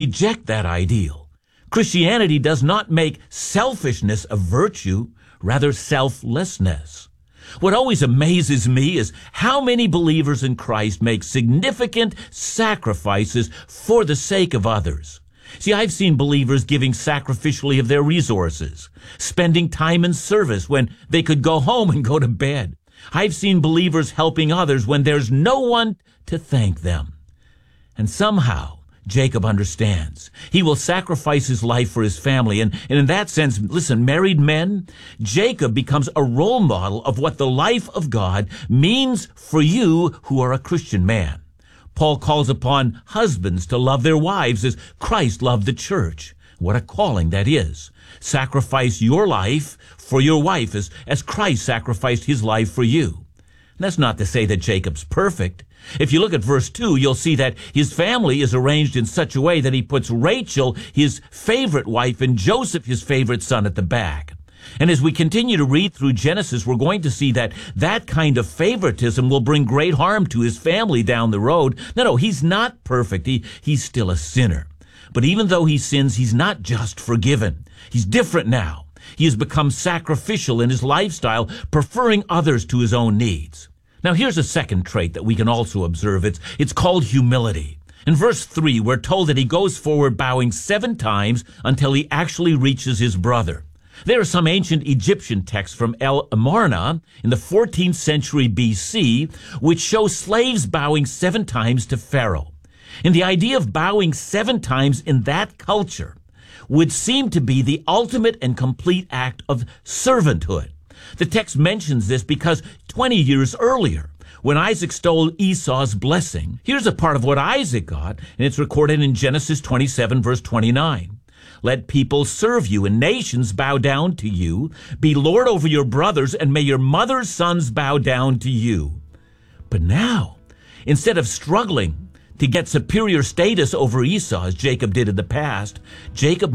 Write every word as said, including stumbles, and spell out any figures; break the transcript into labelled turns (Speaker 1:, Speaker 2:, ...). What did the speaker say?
Speaker 1: reject that ideal. Christianity does not make selfishness a virtue, rather selflessness. What always amazes me is how many believers in Christ make significant sacrifices for the sake of others. See, I've seen believers giving sacrificially of their resources, spending time in service when they could go home and go to bed. I've seen believers helping others when there's no one to thank them. And somehow, Jacob understands. He will sacrifice his life for his family. And, and in that sense, listen, married men, Jacob becomes a role model of what the life of God means for you who are a Christian man. Paul calls upon husbands to love their wives as Christ loved the church. What a calling that is. Sacrifice your life for your wife as, as Christ sacrificed his life for you. And that's not to say that Jacob's perfect. If you look at verse two, you'll see that his family is arranged in such a way that he puts Rachel, his favorite wife, and Joseph, his favorite son, at the back. And as we continue to read through Genesis, we're going to see that that kind of favoritism will bring great harm to his family down the road. No, no, he's not perfect. He, he's still a sinner. But even though he sins, he's not just forgiven. He's different now. He has become sacrificial in his lifestyle, preferring others to his own needs. Now, here's a second trait that we can also observe. It's, it's called humility. In verse three, we're told that he goes forward bowing seven times until he actually reaches his brother. There are some ancient Egyptian texts from El Amarna in the fourteenth century B C, which show slaves bowing seven times to Pharaoh. And the idea of bowing seven times in that culture would seem to be the ultimate and complete act of servanthood. The text mentions this because twenty years earlier, when Isaac stole Esau's blessing, here's a part of what Isaac got, and it's recorded in Genesis twenty-seven, verse twenty-nine. Let people serve you and nations bow down to you. Be Lord over your brothers, and may your mother's sons bow down to you. But now, instead of struggling to get superior status over Esau, as Jacob did in the past, Jacob